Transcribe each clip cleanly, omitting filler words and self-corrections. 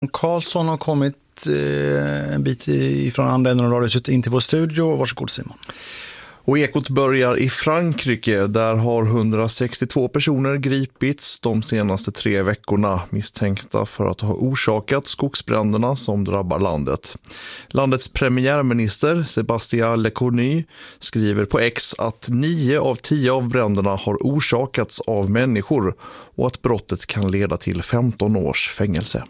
Karlsson har kommit en bit ifrån andra änden av radhuset in till vår studio. Varsågod Simon. Och Ekot börjar i Frankrike. Där har 162 personer gripits de senaste 3 veckorna misstänkta för att ha orsakat skogsbränderna som drabbar landet. Landets premiärminister Sébastien Lecornu skriver på X att 9 av 10 av bränderna har orsakats av människor och att brottet kan leda till 15 års fängelse.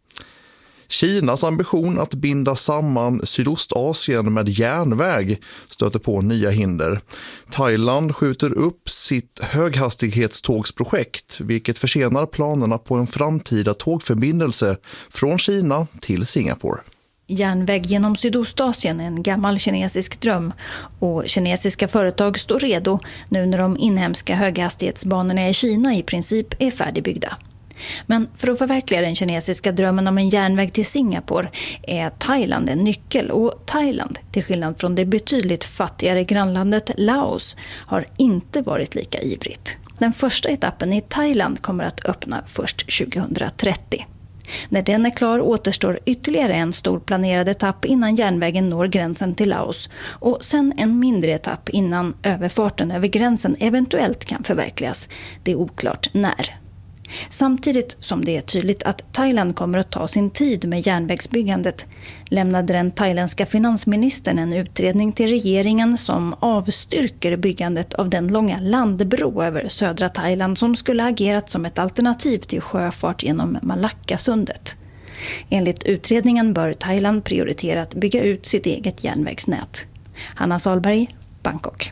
Kinas ambition att binda samman Sydostasien med järnväg stöter på nya hinder. Thailand skjuter upp sitt höghastighetstågsprojekt, vilket försenar planerna på en framtida tågförbindelse från Kina till Singapore. Järnväg genom Sydostasien är en gammal kinesisk dröm och kinesiska företag står redo nu när de inhemska höghastighetsbanorna i Kina i princip är färdigbyggda. Men för att förverkliga den kinesiska drömmen om en järnväg till Singapore är Thailand en nyckel, och Thailand, till skillnad från det betydligt fattigare grannlandet Laos, har inte varit lika ivrigt. Den första etappen i Thailand kommer att öppna först 2030. När den är klar återstår ytterligare en stor planerad etapp innan järnvägen når gränsen till Laos, och sen en mindre etapp innan överfarten över gränsen eventuellt kan förverkligas. Det är oklart när. Samtidigt som det är tydligt att Thailand kommer att ta sin tid med järnvägsbyggandet lämnade den thailändska finansministern en utredning till regeringen som avstyrker byggandet av den långa landbro över södra Thailand som skulle agerat som ett alternativ till sjöfart genom Malackasundet. Enligt utredningen bör Thailand prioritera att bygga ut sitt eget järnvägsnät. Hanna Salberg, Bangkok.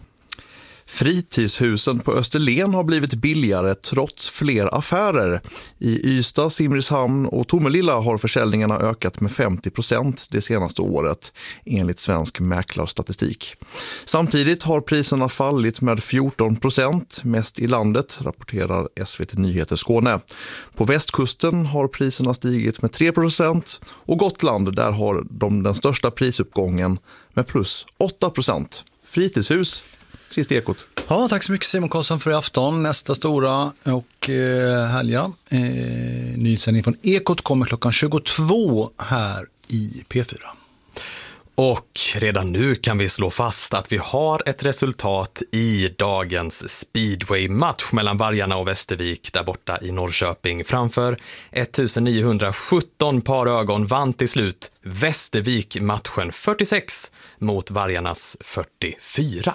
Fritidshusen på Österlen har blivit billigare trots fler affärer. I Ystad, Simrishamn och Tomelilla har försäljningarna ökat med 50% det senaste året, enligt svensk mäklarstatistik. Samtidigt har priserna fallit med 14%, mest i landet, rapporterar SVT Nyheter Skåne. På västkusten har priserna stigit med 3% och Gotland, där har de den största prisuppgången med plus 8%. Fritidshus. Sist Ekot. Ja, tack så mycket Simon Karlsson för i afton. Nästa stora och härliga nyhetssändning från Ekot kommer klockan 22 här i P4. Och redan nu kan vi slå fast att vi har ett resultat i dagens speedway-match mellan Vargarna och Västervik där borta i Norrköping. Framför 1917 par ögon vann till slut Västervik matchen 46 mot Vargarnas 44.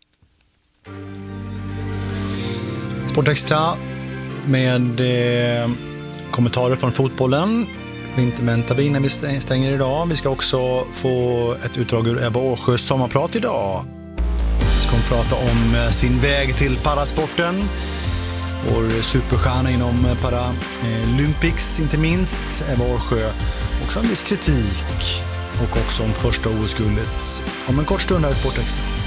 Sportextra med kommentarer från fotbollen. Vintermentabi när vi stänger idag. Vi ska också få ett utdrag ur Ebba Åsjös sommarprat idag. Vi ska prata om sin väg till parasporten. Vår superstjärna inom Paralympics inte minst, Ebba Åsjö. Också en viss kritik och också om första OS-guldet om en kort stund här i Sportextra.